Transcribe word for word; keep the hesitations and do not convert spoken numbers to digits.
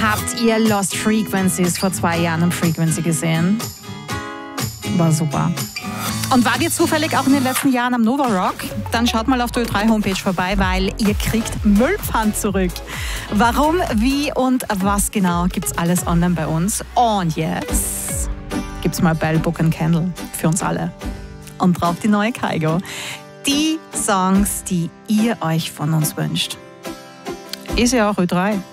Habt ihr Lost Frequencies vor zwei Jahren am Frequency gesehen? War super. Und wart ihr zufällig auch in den letzten Jahren am Nova Rock? Dann schaut mal auf der Ö drei Homepage vorbei, weil ihr kriegt Müllpfand zurück. Warum, wie und was genau, gibt's alles online bei uns. Und jetzt gibt's mal Bell Book and Candle für uns alle. Und drauf die neue Kygo. Die Songs, die ihr euch von uns wünscht. Ist ja auch Ö drei.